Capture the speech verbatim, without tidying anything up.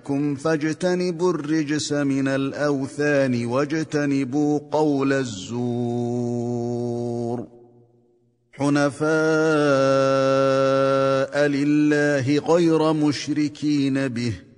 ربكم فاجتنبوا الرجس من الأوثان واجتنبوا قول الزور حنفاء لله غير مشركين به